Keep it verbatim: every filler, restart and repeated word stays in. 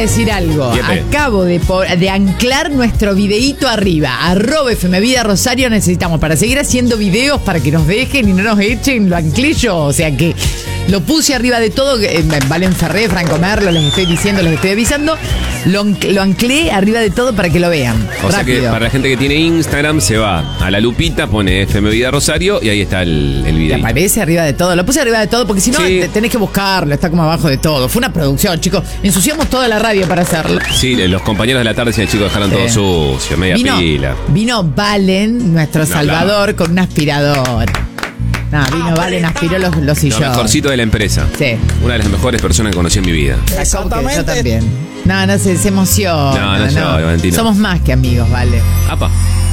decir algo. Yepe. Acabo de, po- de anclar nuestro videíto arriba. Arroba F M Vida Rosario necesitamos para seguir haciendo videos para que nos dejen y no nos echen. Lo anclé yo. O sea que lo puse arriba de todo. Eh, Valen Ferré, Franco Merlo, les estoy diciendo, les estoy avisando. Lo, anc- lo anclé arriba de todo para que lo vean. O sea Rápido. que para la gente que tiene Instagram se va a la lupita, pone F M Vida Rosario y ahí está el, el Te video. aparece arriba de todo. Lo puse arriba de todo porque si no Sí. te- tenés que buscarlo. Está como abajo de todo. Fue una producción, chicos. Ensuciamos toda la radio para hacerlo. Sí, los compañeros de la tarde decían, chicos, dejaron todo Sí. sucio, media Vino, pila. vino Valen, nuestro No, Salvador, con un aspirador. No, vino Valen, aspiró los, los Lo sillones. mejorcito de la empresa. Sí. Una de las mejores personas que conocí en mi vida. Exactamente. Yo también. No, no se, se emociona. No, no llores, Valentina. Somos más que amigos, vale. Apa.